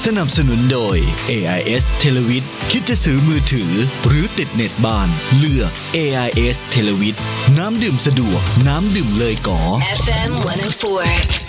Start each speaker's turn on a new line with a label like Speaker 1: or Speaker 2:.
Speaker 1: สนับสนุนโดย AIS Televid คิดจะซื้อมือถือหรือติดเน็ตบ้านเลือก AIS Televid น้ำดื่มสะดวกน้ำดื่มเลยก๋อ
Speaker 2: FM 104